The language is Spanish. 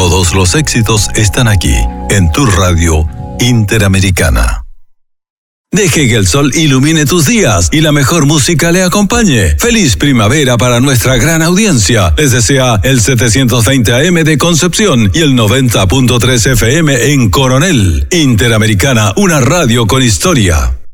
Todos los éxitos están aquí, en tu radio Interamericana. Deje que el sol ilumine tus días y la mejor música le acompañe. ¡Feliz primavera para nuestra gran audiencia! Les desea el 720 AM de Concepción y el 90.3 FM en Coronel. Interamericana, una radio con historia.